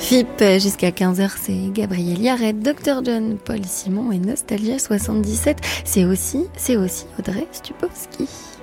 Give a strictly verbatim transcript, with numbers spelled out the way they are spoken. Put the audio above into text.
F I P jusqu'à quinze heures, c'est Gabriel Yared, docteur John, Paul Simon et Nostalgia soixante-dix-sept. C'est aussi, c'est aussi Audrey Stupowski.